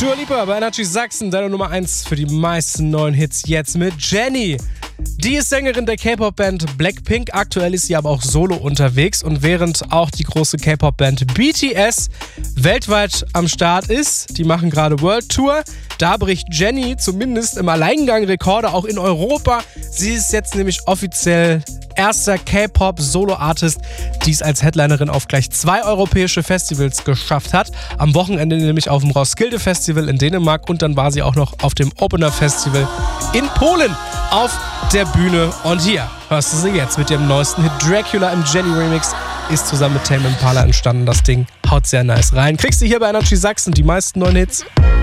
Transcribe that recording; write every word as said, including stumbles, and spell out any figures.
Dua Lipa bei Energy Sachsen, deine Nummer eins für die meisten neuen Hits jetzt mit Jennie. Die ist Sängerin der K-Pop-Band Blackpink, aktuell ist sie aber auch solo unterwegs und während auch die große K-Pop-Band B T S weltweit am Start ist, die machen gerade World Tour, da bricht Jennie zumindest im Alleingang Rekorde auch in Europa. Sie ist jetzt nämlich offiziell erster K-Pop-Solo-Artist, die es als Headlinerin auf gleich zwei europäische Festivals geschafft hat. Am Wochenende nämlich auf dem Roskilde Festival in Dänemark und dann war sie auch noch auf dem Opener Festival in Polen auf der Bühne. Und hier hörst du sie jetzt mit ihrem neuesten Hit Dracula im Jennie Remix. Ist zusammen mit Tame Impala entstanden. Das Ding haut sehr nice rein. Kriegst du hier bei Energy Sachsen die meisten neuen Hits.